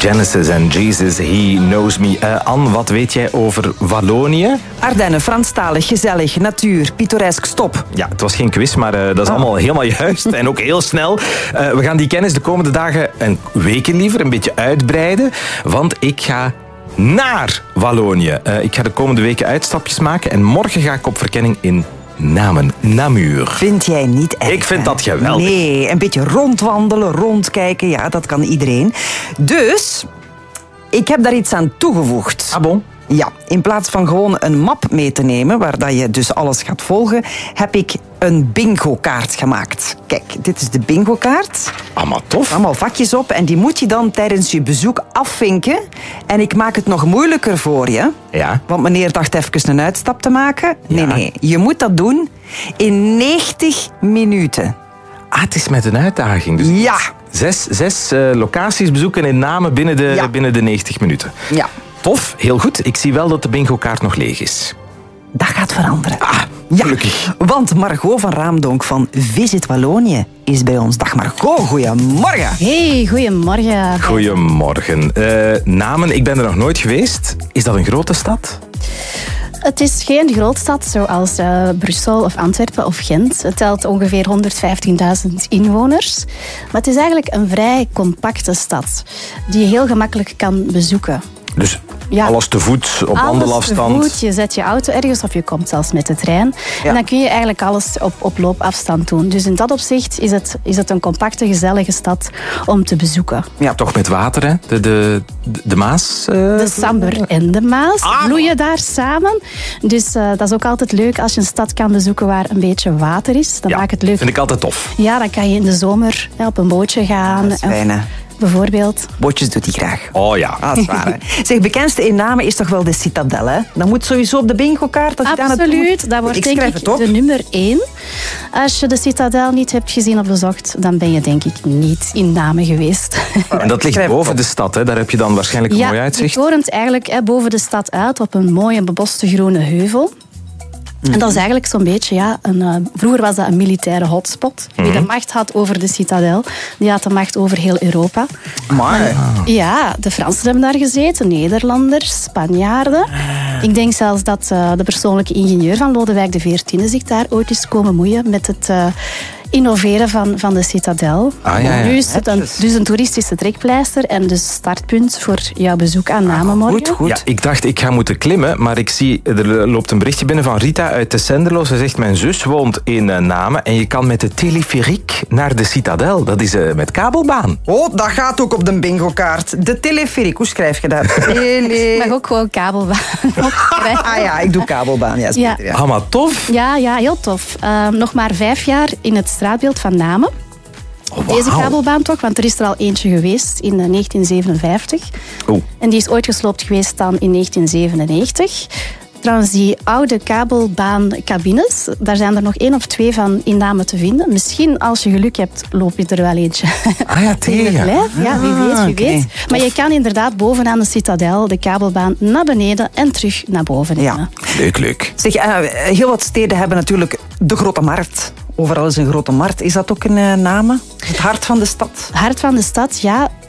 Genesis en Jesus, He Knows Me. Anne, wat weet jij over Wallonië? Ardennen, Franstalig, gezellig, natuur, pittoresk, stop. Ja, het was geen quiz, maar dat is allemaal helemaal juist. En ook heel snel. We gaan die kennis de komende dagen en weken liever een beetje uitbreiden. Want ik ga naar Wallonië. Ik ga de komende weken uitstapjes maken. En morgen ga ik op verkenning in Namur. Vind jij niet echt? Ik vind dat geweldig. Nee, een beetje rondwandelen, rondkijken, ja, dat kan iedereen. Dus, ik heb daar iets aan toegevoegd. Ah bon? Ja, in plaats van gewoon een map mee te nemen, waar dat je dus alles gaat volgen, heb ik een bingo-kaart gemaakt. Kijk, dit is de bingo-kaart. Allemaal tof. Allemaal vakjes op en die moet je dan tijdens je bezoek afvinken. En ik maak het nog moeilijker voor je. Ja. Want meneer dacht even een uitstap te maken. Ja. Nee, je moet dat doen in 90 minuten. Ah, het is met een uitdaging. Dus Ja. Zes locaties bezoeken in Namen binnen de 90 minuten. Ja. Tof, heel goed. Ik zie wel dat de bingo-kaart nog leeg is. Dat gaat veranderen. Ah, gelukkig. Ja, want Margot van Raamdonk van Visit Wallonië is bij ons. Dag Margot, goedemorgen. Hey, goedemorgen. Goedemorgen. Namen, ik ben er nog nooit geweest. Is dat een grote stad? Het is geen grootstad zoals Brussel of Antwerpen of Gent. Het telt ongeveer 115.000 inwoners. Maar het is eigenlijk een vrij compacte stad die je heel gemakkelijk kan bezoeken. Dus Ja. alles te voet, op wandelafstand. Alles te voet, je zet je auto ergens of je komt zelfs met de trein. Ja. En dan kun je eigenlijk alles op loopafstand doen. Dus in dat opzicht is het een compacte, gezellige stad om te bezoeken. Ja, Toch met water, hè? De Maas? De Samber en de Maas vloeien daar samen. Dus dat is ook altijd leuk als je een stad kan bezoeken waar een beetje water is. Dan maakt het leuk. Vind ik altijd tof. Ja, dan kan je in de zomer op een bootje gaan. dat is fijn, hè. Bijvoorbeeld. Bootjes doet hij graag. Oh ja. Ah, dat is waar, hè. Zeg, bekendste in Namen is toch wel de Citadel, hè? Dat moet sowieso op de bingo-kaart. Als je daar naartoe Absoluut, moet. dat wordt Ik denk schrijf ik het op. de nummer 1. Als je de Citadel niet hebt gezien of bezocht, dan ben je denk ik niet in Namen geweest. En dat ligt schrijf het boven op. de stad, hè? Daar heb je dan waarschijnlijk een mooi Ja, die uitzicht. torent eigenlijk boven de stad uit op een mooie beboste groene heuvel. En dat is eigenlijk zo'n beetje, vroeger was dat een militaire hotspot. Wie de macht had over de Citadel, die had de macht over heel Europa. Maar, Ja, de Fransen hebben daar gezeten, Nederlanders, Spanjaarden. Ik denk zelfs dat de persoonlijke ingenieur van Lodewijk XIV zich daar ooit is komen moeien met het innoveren van de Citadel. Ah, ja. Nu is het dus een toeristische trekpleister en dus startpunt voor jouw bezoek aan Namen morgen. goed. Ja, ik dacht, ik ga moeten klimmen, maar ik zie, er loopt een berichtje binnen van Rita uit de Senderlo. Ze zegt, mijn zus woont in Namen en je kan met de teleferiek naar de Citadel. Dat is met kabelbaan. Oh, dat gaat ook op de bingo-kaart. De teleferiek, hoe schrijf je dat? Je mag ook gewoon kabelbaan opschrijven. Ah ja, ik doe kabelbaan. Ja, is Ja. beter, ja. Ah, maar tof. Ja, heel tof. Nog maar 5 jaar in het straatbeeld van Namen. Oh, wauw. Deze kabelbaan toch, want er is er al eentje geweest in 1957. Oeh. En die is ooit gesloopt geweest dan in 1997. Trouwens, die oude kabelbaancabines, daar zijn er nog 1 of 2 van in Namen te vinden. Misschien, als je geluk hebt, loop je er wel eentje Ah ja, tegen het tegen. lijf. Ja, wie weet, wie oké. weet. Maar je kan inderdaad bovenaan de Citadel de kabelbaan naar beneden en terug naar boven nemen. Ja. Leuk. Zeg, heel wat steden hebben natuurlijk de Grote Markt. Overal is een Grote Markt. Is dat ook een Namen? Het hart van de stad? Hart van de stad, ja.